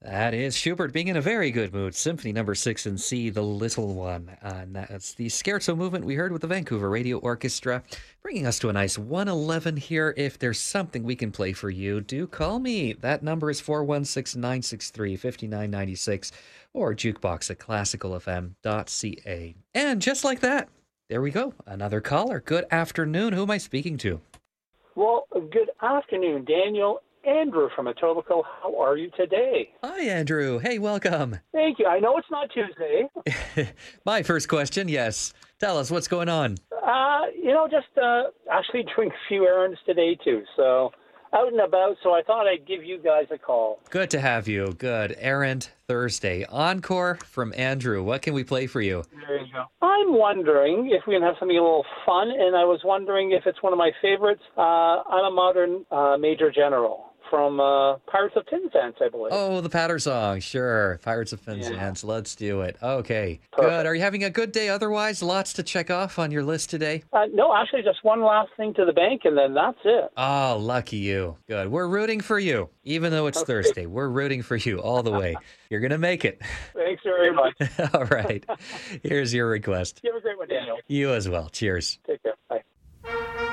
That is Schubert being in a very good mood. Symphony number 6 in C, The Little One. And that's the Scherzo movement we heard with the Vancouver Radio Orchestra, bringing us to a nice 111 here. If there's something we can play for you, do call me. That number is 416-963-5996 or jukebox at classicalfm.ca. And just like that, there we go. Another caller. Good afternoon. Who am I speaking to? Well, good afternoon, Daniel. Andrew from Etobicoke. How are you today? Hi, Andrew. Hey, welcome. Thank you. I know it's not Tuesday. My first question, yes. Tell us what's going on. Just actually doing a few errands today, too. So out and about, so I thought I'd give you guys a call. Good to have you. Good. Errand Thursday. Encore from Andrew. What can we play for you? There you go. I'm wondering if we can have something a little fun, and I was wondering if it's one of my favorites. I'm a modern Major General from Pirates of Penzance, I believe. Oh, the Patter song. Sure. Pirates of Penzance. Yeah. Let's do it. Okay. Perfect. Good. Are you having a good day otherwise? Lots to check off on your list today? No, actually, just one last thing to the bank, and then that's it. Oh, lucky you. Good. We're rooting for you. Even though it's Thursday, we're rooting for you all the way. You're going to make it. Thanks very much. All right. Here's your request. You have a great one, Daniel. You as well. Cheers. Take care. Bye.